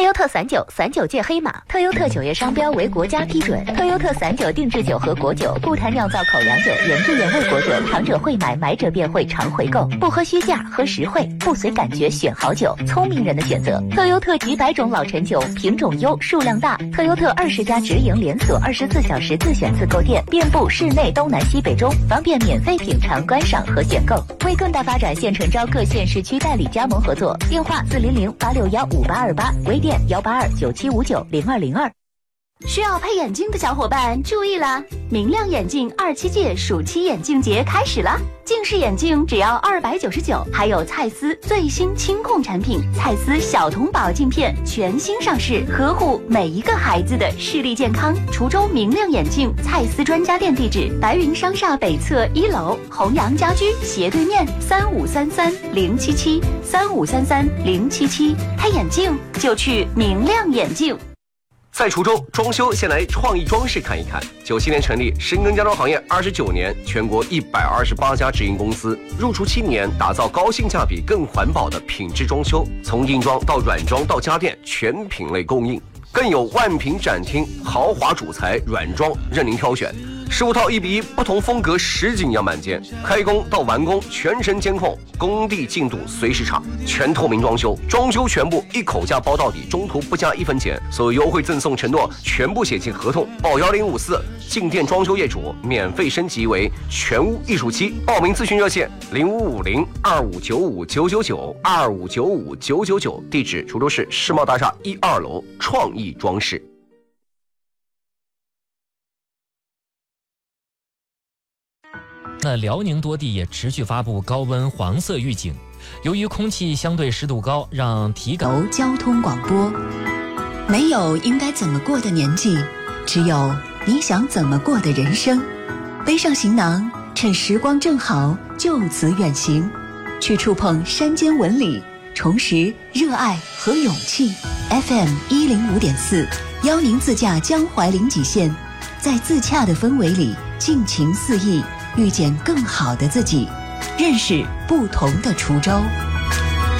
特优特散酒，散酒界黑马。特优特酒业商标为国家批准。特优特散酒定制酒和果酒，不谈酿造口粮酒、原汁原味果酒，尝者会买，买者便会常回购。不喝虚价，喝实惠，不随感觉选好酒，聪明人的选择。特优特几百种老陈酒，品种优，数量大。特优特20家直营连锁，24小时自选自购店，遍布市内东南西北中，方便免费品尝、观赏和选购。为更大发展，现诚招各县市区代理加盟合作，电话400-861-5828，微店182-9759-0202。 需要配眼镜的小伙伴注意啦！明亮眼镜27届暑期眼镜节开始啦！近视眼镜只要299，还有蔡司最新清控产品蔡司小童宝镜片全新上市，呵护每一个孩子的视力健康。滁州明亮眼镜蔡司专家店地址：白云商厦北侧1楼，弘阳家居斜对面，3533-077，3533-077。配眼镜就去明亮眼镜。 在滁州装修，先来创意装饰看一看。97年成立，深耕家装行业29年，全国128家直营公司，入驻7年，打造高性价比、更环保的品质装修，从硬装到软装到家电，全品类供应，更有万品展厅，豪华主材软装任您挑选。15套1:1，不同风格实景样板间，开工到完工全程监控，工地进度随时查，全透明装修，装修全部一口价包到底，中途不加1分钱，所有优惠赠送承诺全部写进合同，报1054，进店装修业主免费升级为全屋艺术期，报名咨询热线0550-2595-999，2595-999，地址滁州市世贸大厦1、2楼创意装饰。 那辽宁多地也持续发布高温黄色预警，由于空气相对湿度高，让体感交通广播。没有应该怎么过的年纪，只有你想怎么过的人生。背上行囊，趁时光正好，就此远行，去触碰山间纹理，重拾热爱和勇气。FM 105.4，邀您自驾江淮临济线，在自洽的氛围里尽情肆意，遇见更好的自己，认识不同的滁州。